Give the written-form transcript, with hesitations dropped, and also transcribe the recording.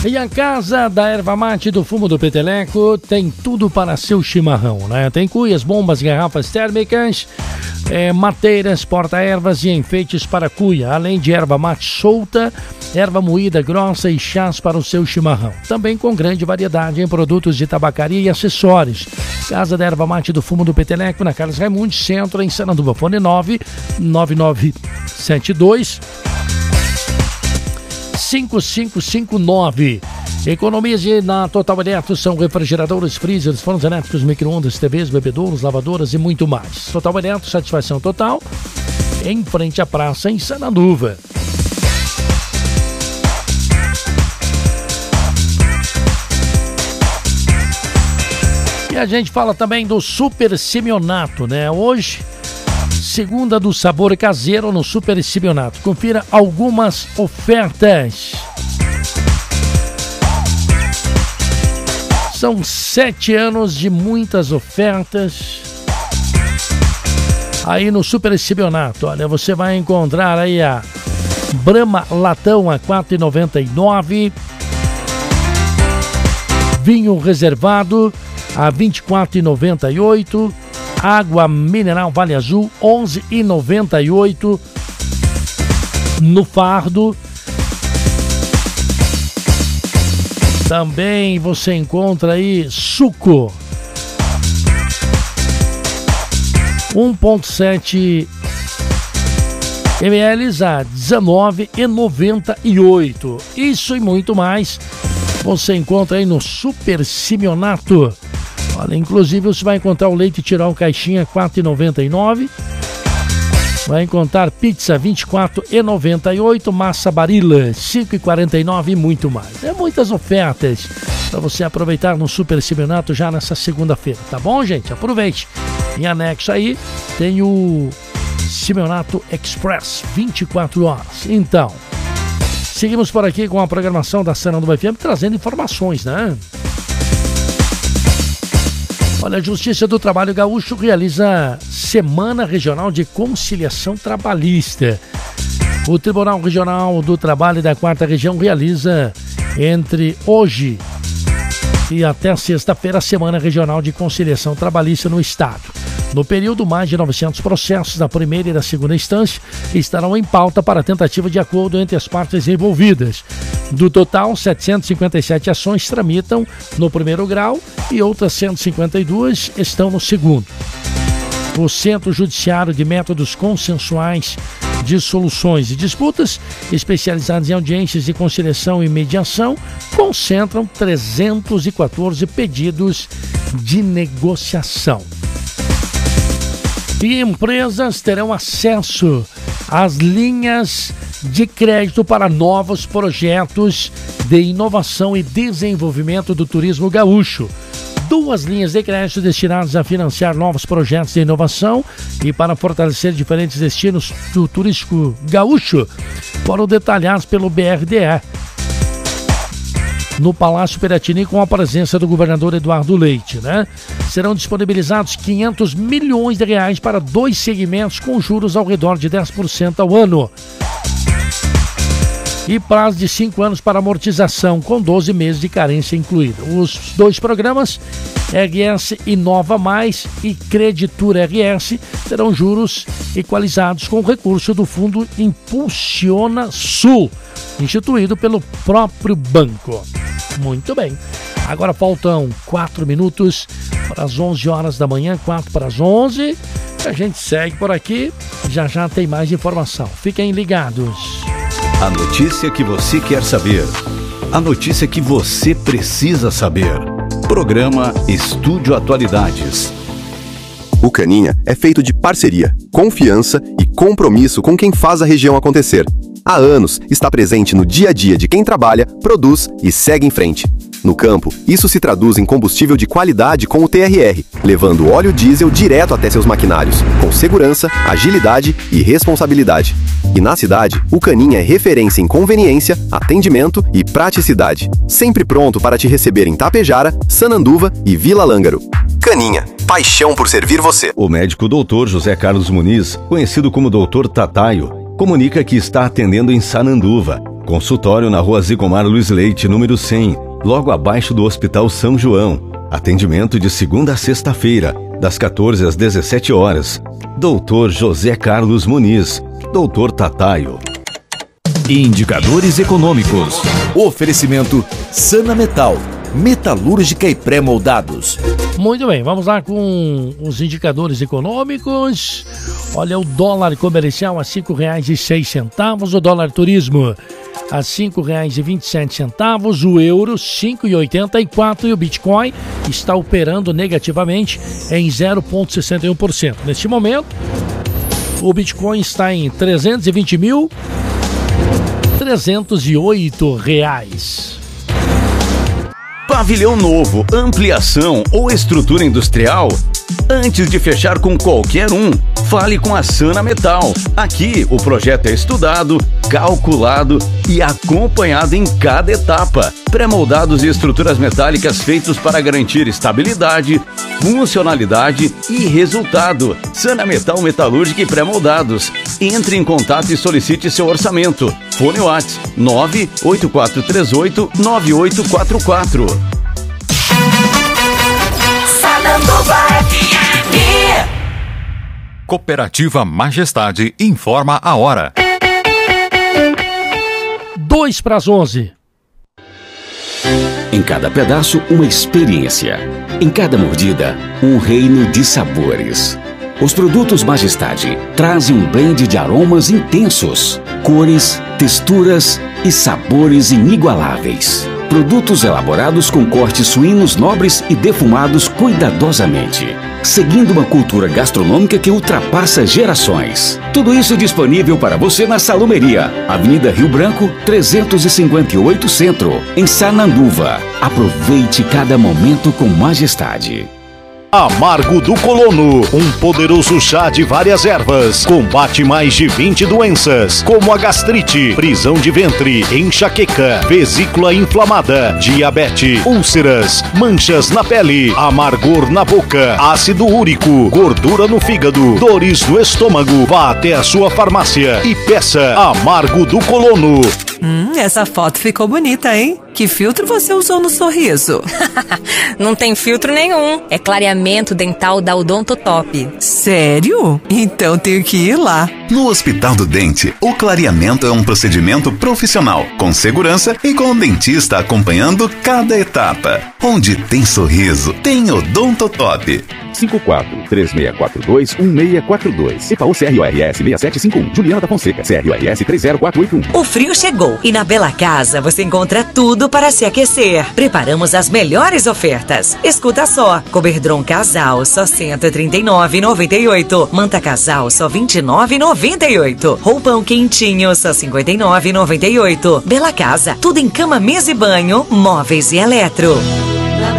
E a Casa da Erva Mate do Fumo do Peteleco tem tudo para seu chimarrão, né? Tem cuias, bombas, garrafas térmicas, mateiras, porta-ervas e enfeites para cuia, além de erva mate solta, erva moída grossa e chás para o seu chimarrão. Também com grande variedade em produtos de tabacaria e acessórios. Casa da Erva Mate do Fumo do Peteleco, na Carlos Raimundi, Centro, em Sananduva. Fone 99972 5559. Economize na Total Eletro, são refrigeradores, freezers, fornos elétricos, micro-ondas, TVs, bebedouros, lavadoras e muito mais. Total Eletro, satisfação total, em frente à praça em Sananduva. E a gente fala também do Super Simeonato, né? Hoje, segunda do sabor caseiro no Super Simeonato. Confira algumas ofertas. São 7 anos de muitas ofertas aí no Super Simeonato. Olha, você vai encontrar aí a Brahma Latão a R$ 4,99. Vinho reservado a R$ 24,98. Água mineral Vale Azul R$ 11,98 no fardo. Também você encontra aí suco 1,7 ml a R$ 19,98. Isso e muito mais você encontra aí no Super Simeonato. Olha, inclusive você vai encontrar o leite Tirol caixinha R$ 4,99. Vai encontrar pizza R$ 24,98, massa Barilla R$ 5,49 e muito mais. É muitas ofertas para você aproveitar no Super Simeonato já nessa segunda-feira, tá bom, gente? Aproveite. Em anexo aí tem o Simeonato Express 24 horas. Então, seguimos por aqui com a programação da Sananduva FM trazendo informações, né? Olha, a Justiça do Trabalho Gaúcho realiza Semana Regional de Conciliação Trabalhista. O Tribunal Regional do Trabalho da 4ª Região realiza entre hoje e até sexta-feira a Semana Regional de Conciliação Trabalhista no Estado. No período, mais de 900 processos da primeira e da segunda instância estarão em pauta para tentativa de acordo entre as partes envolvidas. Do total, 757 ações tramitam no primeiro grau e outras 152 estão no segundo. O Centro Judiciário de Métodos Consensuais de Soluções e Disputas, especializados em audiências de conciliação e mediação, concentram 314 pedidos de negociação. E empresas terão acesso às linhas de crédito para novos projetos de inovação e desenvolvimento do turismo gaúcho. 2 linhas de crédito destinadas a financiar novos projetos de inovação e para fortalecer diferentes destinos do turístico gaúcho foram detalhados pelo BRDE no Palácio Piratini com a presença do governador Eduardo Leite, né? Serão disponibilizados 500 milhões de reais para 2 segmentos com juros ao redor de 10% ao ano. E prazo de 5 anos para amortização, com 12 meses de carência incluída. Os 2 programas, RS Inova Mais e Creditura RS, terão juros equalizados com recurso do Fundo Impulsiona Sul, instituído pelo próprio banco. Muito bem. Agora faltam 4 minutos para as 11 horas da manhã, 4 para as 11. A gente segue por aqui, já já tem mais informação. Fiquem ligados. A notícia que você quer saber. A notícia que você precisa saber. Programa Estúdio Atualidades. O Caninha é feito de parceria, confiança e compromisso com quem faz a região acontecer. Há anos está presente no dia a dia de quem trabalha, produz e segue em frente. No campo, isso se traduz em combustível de qualidade com o TRR, levando óleo diesel direto até seus maquinários, com segurança, agilidade e responsabilidade. E na cidade, o Caninha é referência em conveniência, atendimento e praticidade. Sempre pronto para te receber em Tapejara, Sananduva e Vila Lângaro. Caninha, paixão por servir você. O médico Dr. José Carlos Muniz, conhecido como Dr. Tataio, comunica que está atendendo em Sananduva. Consultório na Rua Zigomar Luiz Leite, número 100, logo abaixo do Hospital São João. Atendimento de segunda a sexta-feira, das 14 às 17 horas. Dr. José Carlos Muniz, Dr. Tataio. Indicadores econômicos. Oferecimento Sana Metal, metalúrgica e pré-moldados. Muito bem, vamos lá com os indicadores econômicos. Olha, o dólar comercial a R$ 5,06, o dólar turismo a R$ 5,27, o euro R$ 5,84 e o Bitcoin está operando negativamente em 0,61%. Neste momento, o Bitcoin está em R$ 320.308. Pavilhão novo, ampliação ou estrutura industrial? Antes de fechar com qualquer um, fale com a Sana Metal. Aqui o projeto é estudado, calculado e acompanhado em cada etapa. Pré-moldados e estruturas metálicas feitos para garantir estabilidade, funcionalidade e resultado. Sana Metal Metalúrgica e Pré-moldados. Entre em contato e solicite seu orçamento. Fone WhatsApp 98438-9844. Cooperativa Majestade informa a hora. 10:02. Em cada pedaço, uma experiência. Em cada mordida, um reino de sabores. Os produtos Majestade trazem um blend de aromas intensos, cores, texturas e sabores inigualáveis. Produtos elaborados com cortes suínos nobres e defumados cuidadosamente, seguindo uma cultura gastronômica que ultrapassa gerações. Tudo isso disponível para você na Salumeria, Avenida Rio Branco, 358 Centro, em Sananduva. Aproveite cada momento com Majestade. Amargo do Colono, um poderoso chá de várias ervas, combate mais de 20 doenças, como a gastrite, prisão de ventre, enxaqueca, vesícula inflamada, diabetes, úlceras, manchas na pele, amargor na boca, ácido úrico, gordura no fígado, dores no estômago. Vá até a sua farmácia e peça Amargo do Colono. Essa foto ficou bonita, hein? Que filtro você usou no sorriso? Não tem filtro nenhum. É clareamento dental da Odontotop. Sério? Então tenho que ir lá. No Hospital do Dente, o clareamento é um procedimento profissional, com segurança e com o dentista acompanhando cada etapa. Onde tem sorriso, tem Odontotop. 54-3642-1642. EPAU CRORS 6751. Juliana da Fonseca. CRORS 30481. O frio chegou e na Bela Casa você encontra tudo para se aquecer. Preparamos as melhores ofertas. Escuta só. Coberdron Casal só R$ 139,98. Manta Casal só R$ 29,98. Roupão quentinho só R$ 59,98. Bela Casa. Tudo em cama, mesa e banho, móveis e eletro.